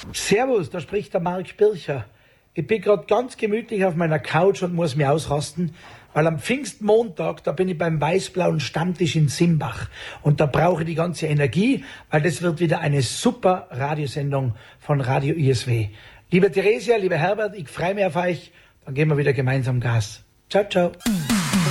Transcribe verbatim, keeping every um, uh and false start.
Servus, da spricht der Marc Bircher. Ich bin gerade ganz gemütlich auf meiner Couch und muss mich ausrasten, weil am Pfingstmontag, da bin ich beim weiß-blauen Stammtisch in Simbach und da brauche ich die ganze Energie, weil das wird wieder eine super Radiosendung von Radio I S W. Liebe Theresia, lieber Herbert, ich freue mich auf euch, dann geben wir wieder gemeinsam Gas. Ciao, ciao.